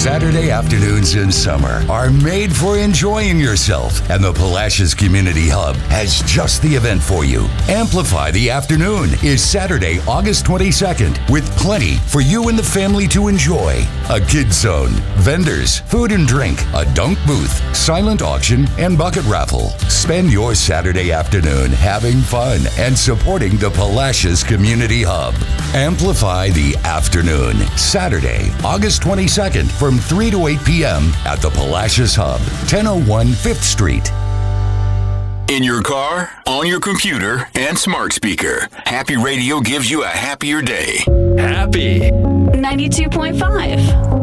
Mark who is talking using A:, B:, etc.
A: Saturday afternoons in summer are made for enjoying yourself, and the Palacios Community Hub has just the event for you. Amplify the Afternoon is Saturday, August 22nd, with plenty for you and the family to enjoy. A kids zone, vendors, food and drink, a dunk booth, silent auction, and bucket raffle. Spend your Saturday afternoon having fun and supporting the Palacios Community Hub. Amplify the Afternoon, Saturday, August 22nd from 3 to 8 p.m. at the Palacios Hub, 1001 5th Street.
B: In your car, on your computer, and smart speaker, Happy Radio gives you a happier day.
C: Happy
D: 92.5.